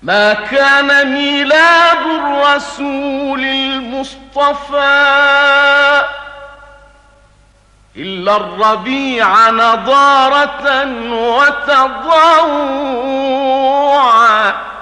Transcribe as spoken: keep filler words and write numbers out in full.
ما كان ميلاد الرسول المصطفى إلا الربيع نضارة وتضوعا.